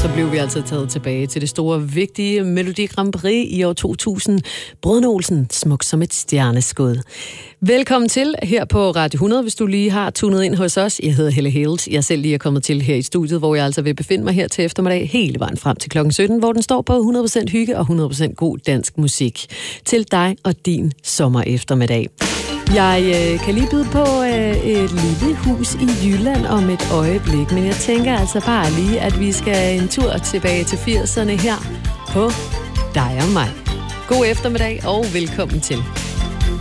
så blev vi altså taget tilbage til det store, vigtige Melodi Grand Prix i år 2000. Brødrene Olsen, smuk som et stjerneskud. Velkommen til her på Radio 100, hvis du lige har tunet ind hos os. Jeg hedder Helle Hales. Jeg selv lige er kommet til her i studiet, hvor jeg altså vil befinde mig her til eftermiddag, hele vejen frem til klokken 17, hvor den står på 100% hygge og 100% god dansk musik. Til dig og din sommer eftermiddag. Jeg kan lige byde på et lille hus i Jylland om et øjeblik, men jeg tænker altså bare lige, at vi skal en tur tilbage til 80'erne her på dig og mig. God eftermiddag og velkommen til.